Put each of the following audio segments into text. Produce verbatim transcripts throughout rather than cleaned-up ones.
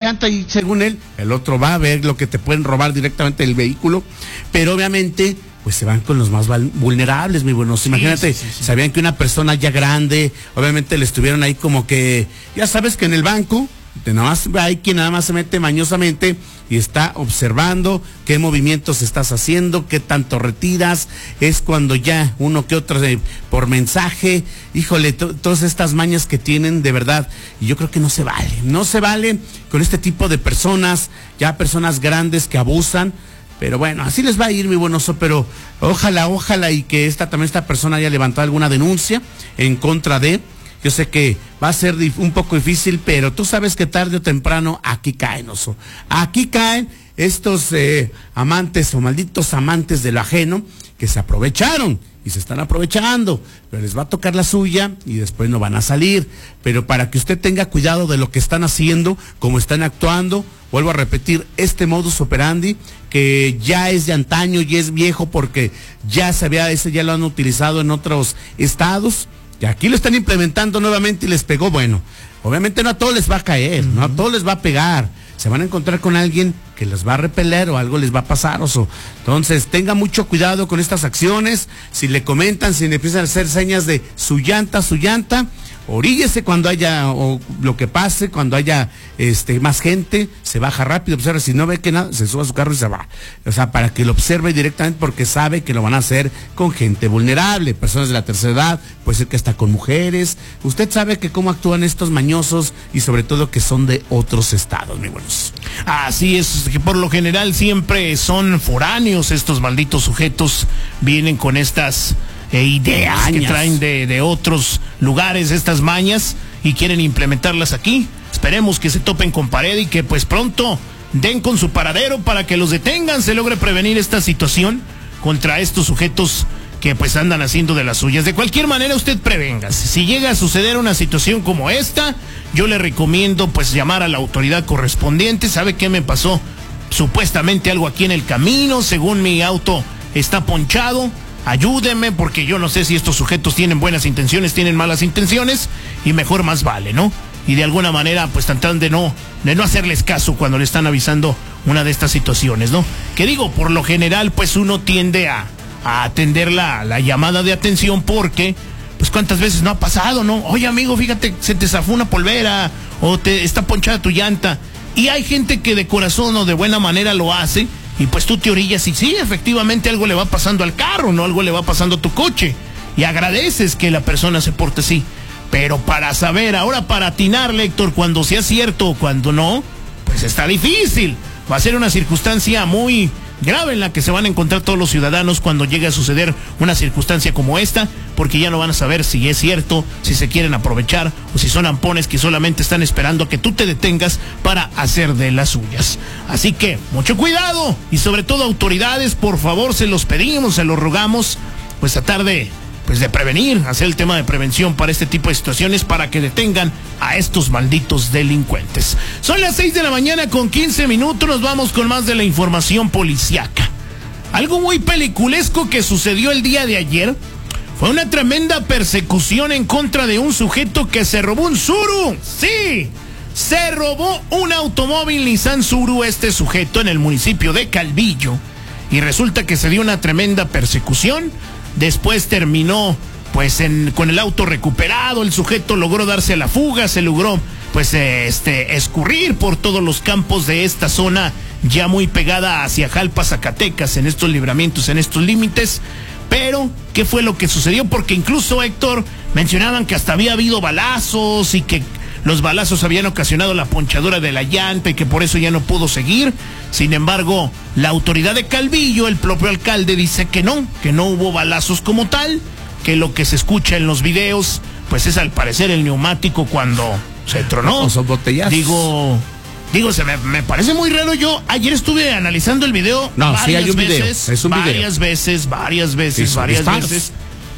llanta y según él, el otro va a ver lo que te pueden robar directamente del vehículo, pero obviamente pues se van con los más vulnerables, muy buenos. Sí, imagínate, sí, sí, sí. Sabían que una persona ya grande, obviamente le estuvieron ahí como que, ya sabes que en el banco, de nada más hay quien nada más se mete mañosamente y está observando qué movimientos estás haciendo, qué tanto retiras, es cuando ya uno que otro eh, por mensaje, híjole, to, todas estas mañas que tienen de verdad, y yo creo que no se vale, no se vale con este tipo de personas, ya personas grandes que abusan. Pero bueno, así les va a ir, mi buen oso, pero ojalá, ojalá y que esta también esta persona haya levantado alguna denuncia en contra de. Yo sé que va a ser un poco difícil, pero tú sabes que tarde o temprano aquí caen, oso. Aquí caen estos eh, amantes o malditos amantes de lo ajeno que se aprovecharon y se están aprovechando, pero les va a tocar la suya y después no van a salir. Pero para que usted tenga cuidado de lo que están haciendo, cómo están actuando, vuelvo a repetir, este modus operandi que ya es de antaño y es viejo porque ya se había, ese ya lo han utilizado en otros estados. Y aquí lo están implementando nuevamente y les pegó. Bueno, obviamente no a todos les va a caer, uh-huh. no a todos les va a pegar. Se van a encontrar con alguien que les va a repeler o algo les va a pasar, oso. Entonces, tenga mucho cuidado con estas acciones. Si le comentan, si le empiezan a hacer señas de su llanta, su llanta, oríguese cuando haya, o lo que pase, cuando haya este más gente, se baja rápido, observa, si no ve que nada, se sube a su carro y se va. O sea, para que lo observe directamente porque sabe que lo van a hacer con gente vulnerable, personas de la tercera edad, puede ser que hasta con mujeres. Usted sabe que cómo actúan estos mañosos y sobre todo que son de otros estados, mi buenos. Así es, que por lo general siempre son foráneos estos malditos sujetos, vienen con estas E ideas mañas que traen de, de otros lugares, estas mañas, y quieren implementarlas aquí. Esperemos que se topen con pared y que pues pronto den con su paradero para que los detengan, se logre prevenir esta situación contra estos sujetos que pues andan haciendo de las suyas. De cualquier manera, usted prevenga. Si llega a suceder una situación como esta, yo le recomiendo pues llamar a la autoridad correspondiente. ¿Sabe qué me pasó? Supuestamente algo aquí en el camino, según mi auto está ponchado. Ayúdenme porque yo no sé si estos sujetos tienen buenas intenciones, tienen malas intenciones, y mejor más vale, ¿no? Y de alguna manera pues tratan de no, de no hacerles caso cuando le están avisando una de estas situaciones, ¿no? Que digo, por lo general pues uno tiende a, a atender la, la llamada de atención porque pues cuántas veces no ha pasado, ¿no? Oye amigo, fíjate, se te zafó una polvera o te está ponchada tu llanta, y hay gente que de corazón o de buena manera lo hace. Y pues tú te orillas y sí, efectivamente algo le va pasando al carro, no algo le va pasando a tu coche. Y agradeces que la persona se porte así. Pero para saber, ahora para atinar, Héctor, cuando sea cierto o cuando no, pues está difícil. Va a ser una circunstancia muy grave en la que se van a encontrar todos los ciudadanos cuando llegue a suceder una circunstancia como esta, porque ya no van a saber si es cierto, si se quieren aprovechar o si son ampones que solamente están esperando a que tú te detengas para hacer de las suyas. Así que mucho cuidado y sobre todo autoridades, por favor, se los pedimos, se los rogamos, pues tratar de pues de prevenir, hacer el tema de prevención para este tipo de situaciones para que detengan a estos malditos delincuentes. Son las seis de la mañana con quince minutos, nos vamos con más de la información policiaca. Algo muy peliculesco que sucedió el día de ayer fue una tremenda persecución en contra de un sujeto que se robó un Tsuru. Sí, se robó un automóvil Nissan Tsuru este sujeto en el municipio de Calvillo, y resulta que se dio una tremenda persecución. Después terminó pues en, con el auto recuperado, el sujeto logró darse a la fuga, se logró pues este escurrir por todos los campos de esta zona ya muy pegada hacia Jalpa, Zacatecas, en estos libramientos, en estos límites. Pero, ¿qué fue lo que sucedió? Porque incluso, Héctor, mencionaban que hasta había habido balazos y que los balazos habían ocasionado la ponchadura de la llanta y que por eso ya no pudo seguir. Sin embargo, la autoridad de Calvillo, el propio alcalde, dice que no, que no hubo balazos como tal, que lo que se escucha en los videos, pues es al parecer el neumático cuando se tronó. O son botellazos. Digo, digo, se me, me parece muy raro. Yo ayer estuve analizando el video no, varias sí hay un veces, video. Es un varias video. veces, varias veces, sí, varias disparos. veces.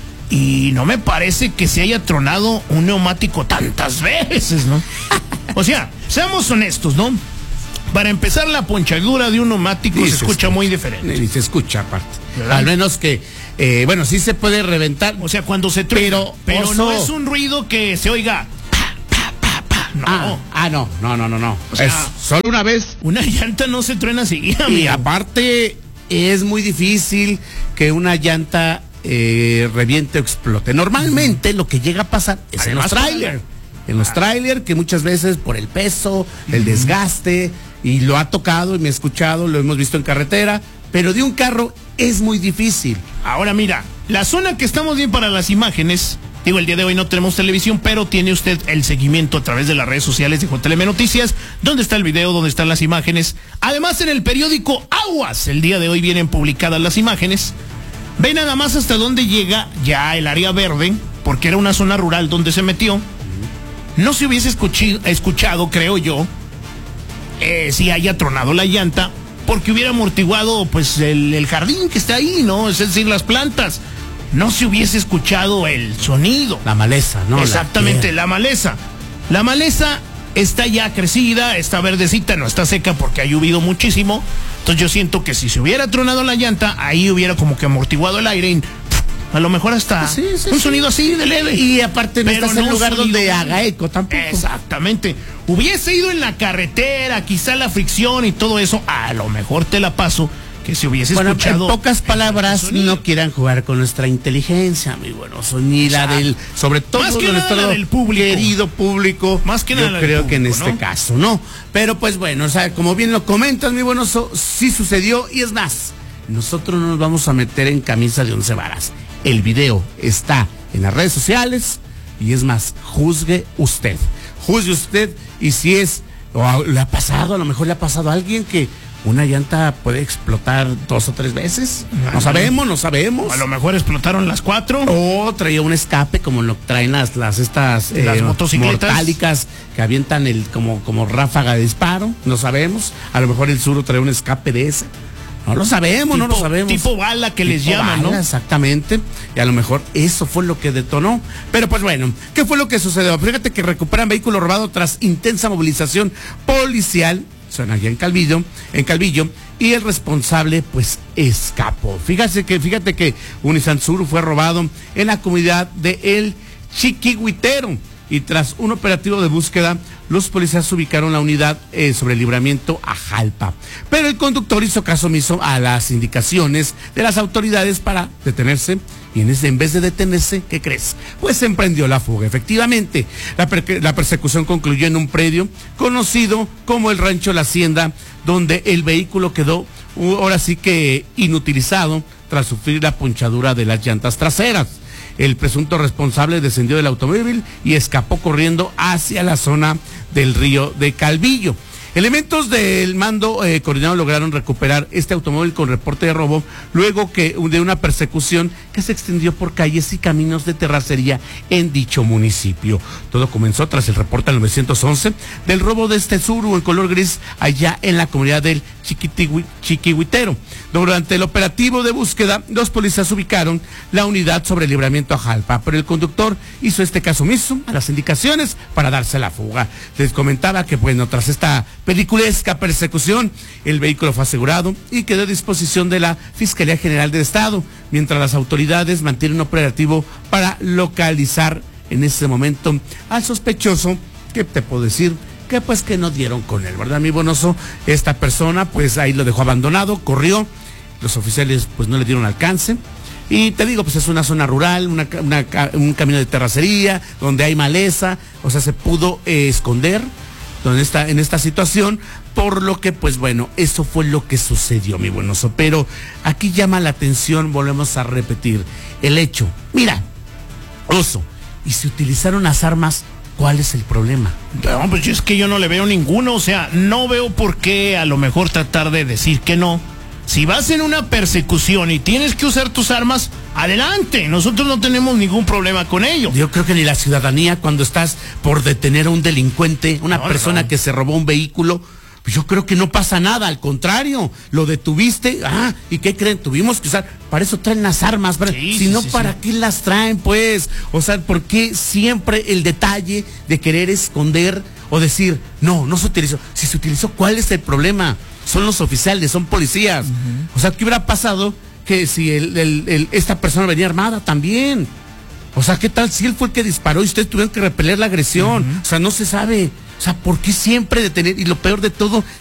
Y no me parece que se haya tronado un neumático tantas veces, ¿no? O sea, seamos honestos, ¿no? Para empezar, la ponchadura de un neumático sí, se, se escucha muy diferente. Y se escucha aparte. ¿Verdad? Al menos que, eh, bueno, sí se puede reventar. O sea, cuando se truena. Pero, pero no es un ruido que se oiga. Pa, pa, pa, pa. No. Ah, ah, no, no, no, no, no. O sea, es solo una vez. Una llanta no se truena así, amigo. Y aparte, es muy difícil que una llanta eh, reviente o explote. Normalmente lo que llega a pasar es Además, en los trailers. En los trailers, que muchas veces por el peso, el desgaste, y lo ha tocado y me ha escuchado, lo hemos visto en carretera, pero de un carro es muy difícil. Ahora mira, la zona que estamos bien para las imágenes, digo, el día de hoy no tenemos televisión, pero tiene usted el seguimiento a través de las redes sociales de J L M Noticias, donde está el video, donde están las imágenes. Además, en el periódico Aguas, el día de hoy vienen publicadas las imágenes. Ve nada más hasta dónde llega ya el área verde, porque era una zona rural donde se metió. No se hubiese escuchi- escuchado, creo yo, eh, si haya tronado la llanta, porque hubiera amortiguado pues el, el jardín que está ahí, ¿no? Es decir, las plantas. No se hubiese escuchado el sonido. La maleza, ¿no? Exactamente, la, la maleza. La maleza está ya crecida, está verdecita, no está seca porque ha llovido muchísimo. Entonces yo siento que si se hubiera tronado la llanta, ahí hubiera como que amortiguado el aire y a lo mejor hasta sí, sí, un sí. sonido así de leve. Y aparte no Pero estás en no un lugar sonido donde de- haga eco tampoco. Exactamente. Hubiese ido en la carretera, quizá la fricción y todo eso, a lo mejor te la paso, que se hubiese Bueno, escuchado. en pocas palabras, sonido. no quieran jugar con nuestra inteligencia, mi bueno, ni la Exacto. del, sobre todo Más que de nada nuestro la del público. querido público. Más que yo nada la del creo que en público, este ¿no? caso no. Pero pues bueno, o sea, como bien lo comentas, mi bueno, so- sí sucedió y es más, nosotros no nos vamos a meter en camisa de once varas. El video está en las redes sociales y es más, juzgue usted. Juzgue usted y si es, o a- le ha pasado, a lo mejor le ha pasado a alguien que una llanta puede explotar dos o tres veces. No sabemos, no sabemos. A lo mejor explotaron las cuatro. O traía un escape como lo traen las, las estas Las motocicletas. mortálicas que avientan el como, como ráfaga de disparo. No sabemos. A lo mejor el Suro trae un escape de ese. No lo sabemos, no lo Tipo- sabemos. tipo bala que les Tipo llaman, bala, ¿no? Exactamente. Y a lo mejor eso fue lo que detonó. Pero pues bueno, ¿qué fue lo que sucedió? Fíjate que recuperan vehículo robado tras intensa movilización policial. Son allá en Calvillo, en Calvillo, y el responsable pues escapó. Fíjate que, fíjate que un Nissan Suru fue robado en la comunidad de El Chiquihuitero. Y tras un operativo de búsqueda, los policías ubicaron la unidad eh, sobre el libramiento a Jalpa. Pero el conductor hizo caso omiso a las indicaciones de las autoridades para detenerse. Y en, ese, en vez de detenerse, ¿qué crees? Pues emprendió la fuga. Efectivamente, la, per- la persecución concluyó en un predio conocido como el Rancho La Hacienda, donde el vehículo quedó uh, ahora sí que inutilizado tras sufrir la ponchadura de las llantas traseras. El presunto responsable descendió del automóvil y escapó corriendo hacia la zona del río de Calvillo. Elementos del mando eh, coordinado lograron recuperar este automóvil con reporte de robo luego que de una persecución que se extendió por calles y caminos de terracería en dicho municipio. Todo comenzó tras el reporte al nueve once del robo de este Suru en color gris allá en la comunidad del Chiquitigui- Chiquihuitero. Durante el operativo de búsqueda, los policías ubicaron la unidad sobre el libramiento a Jalpa, pero el conductor hizo este caso omiso a las indicaciones para darse la fuga. Les comentaba que, bueno, tras esta peliculesca persecución, el vehículo fue asegurado y quedó a disposición de la Fiscalía General del Estado, mientras las autoridades mantienen un operativo para localizar en ese momento al sospechoso, que te puedo decir, que pues que no dieron con él, ¿verdad, mi bonoso? Esta persona pues ahí lo dejó abandonado, corrió, los oficiales pues no le dieron alcance. Y te digo, pues es una zona rural, una, una, un camino de terracería, donde hay maleza, o sea, se pudo eh, esconder donde está, en esta situación, por lo que, pues bueno, eso fue lo que sucedió, mi buen oso. Pero aquí llama la atención, volvemos a repetir, el hecho. Mira, oso, y si utilizaron las armas, ¿cuál es el problema? No, pues es que yo no le veo ninguno, o sea, no veo por qué a lo mejor tratar de decir que no. Si vas en una persecución y tienes que usar tus armas, adelante, nosotros no tenemos ningún problema con ello. Yo creo que ni la ciudadanía, cuando estás por detener a un delincuente, una No, persona no. que se robó un vehículo, pues yo creo que no pasa nada, al contrario, lo detuviste, ah, ¿y qué creen? Tuvimos que usar, para eso traen las armas, para, Sí, si sí, no, sí, ¿para sí. qué las traen, pues? O sea, ¿por qué siempre el detalle de querer esconder o decir, no, no se utilizó? Si se utilizó, ¿cuál es el problema? Son los oficiales, son policías. Uh-huh. O sea, ¿qué hubiera pasado que si el, el, el, esta persona venía armada también? O sea, ¿qué tal si él fue el que disparó y ustedes tuvieron que repeler la agresión? Uh-huh. O sea, no se sabe. O sea, ¿por qué siempre detener? Y lo peor de todo,